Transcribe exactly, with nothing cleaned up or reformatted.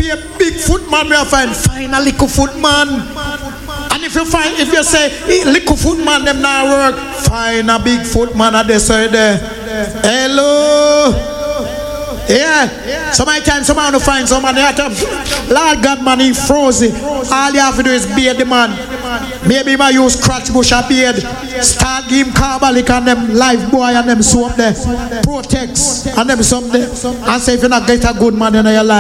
be a big foot man, we find find a little foot man. And if you find, if you say little foot man, them now work, find a big foot man at the side there. Hello. Yeah. So my time, someone to find someone there. Lord God, man, he frozen. All you have to do is beard the man. Maybe I use scratch bush or beard. Start give him carbolic and them life boy and them soap there. Protects and them some there. And say if you not get a good man in your life.